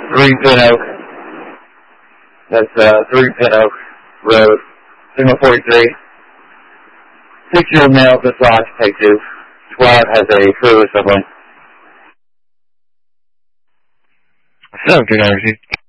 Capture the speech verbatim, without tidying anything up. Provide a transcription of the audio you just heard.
three Pin Oak. That's uh, three Pin Oak Road, signal forty-three. Six-year-old male, this lodge, take two. Squad has a crew assembly. seven two nine,